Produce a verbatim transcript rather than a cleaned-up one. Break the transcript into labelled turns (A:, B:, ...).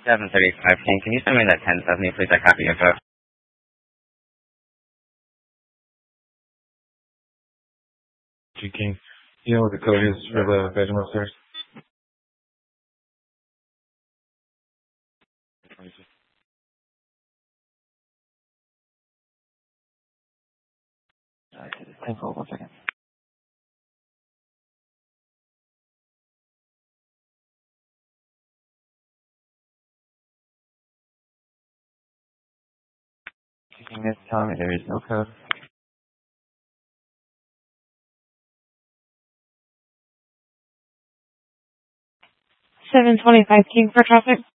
A: seven thirty-five King, can you send me that ten seventy, please? I copy info.
B: G King, you know what the code is for the bedroom upstairs?
C: Thank you. One second. G King is telling me there is no code.
D: seven twenty-five King for traffic.